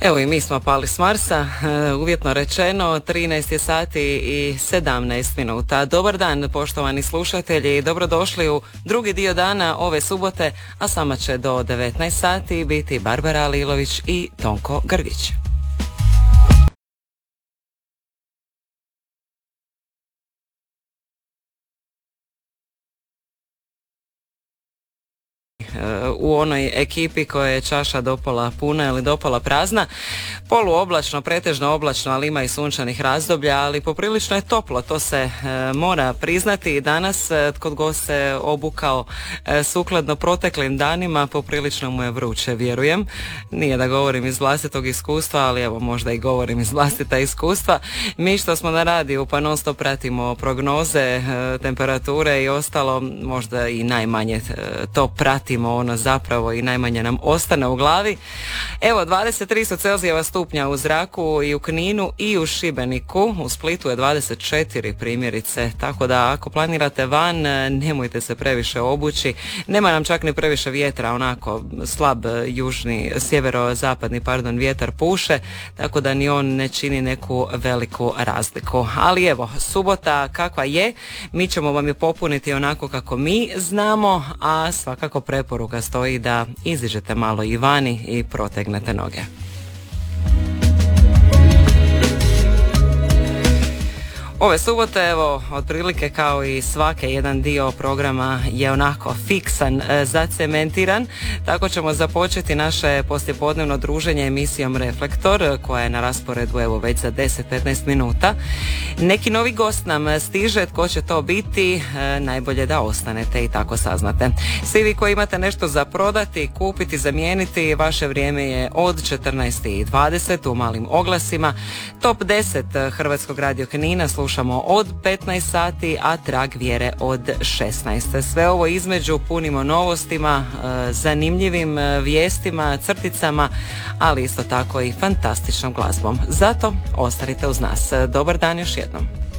Evo i mi smo pali s Marsa, uvjetno rečeno, 13 je sati i 17 minuta. Dobar dan, poštovani slušatelji, dobrodošli u drugi dio dana ove subote, a sama će do 19 sati biti Barbara Lilović i Tonko Grgić. U onoj ekipi koja je čaša dopola puna ili dopola prazna. Poluoblačno, pretežno oblačno, ali ima i sunčanih razdoblja, ali poprilično je toplo, to se mora priznati. Danas tko god se obukao sukladno proteklim danima, poprilično mu je vruće, vjerujem. Nije da govorim iz vlastitog iskustva, ali evo možda i govorim iz vlastita iskustva. Mi što smo na radiju pa non stop pratimo prognoze, temperature i ostalo, možda i najmanje to pratimo ono zapravo i najmanje nam ostane u glavi. Evo 23 su Celzijeva stupnja u zraku i u Kninu i u Šibeniku, u Splitu je 24 primjerice, tako da ako planirate van nemojte se previše obući, nema nam čak ni previše vjetra, onako slab južni, sjeverozapadni vjetar puše, tako da ni on ne čini neku veliku razliku. Ali evo, subota kakva je, mi ćemo vam je popuniti onako kako mi znamo, a svakako preporuka stoji da iziđete malo i vani i protegnete noge. Ove subote, evo, otprilike kao i svake, jedan dio programa je onako fiksan, zacementiran, tako ćemo započeti naše poslijepodnevno druženje emisijom Reflektor, koja je na rasporedu evo već za 10-15 minuta. Neki novi gost nam stiže, tko će to biti, najbolje da ostanete i tako saznate. Svi vi koji imate nešto za prodati, kupiti, zamijeniti, vaše vrijeme je od 14:20 u malim oglasima. Top 10 Hrvatskog radio Knina slušamo od 15 sati, a Trag vjere od 16. Sve ovo između punimo novostima, zanimljivim vijestima, crticama, ali isto tako i fantastičnom glazbom. Zato ostanite uz nas. Dobar dan još jednom.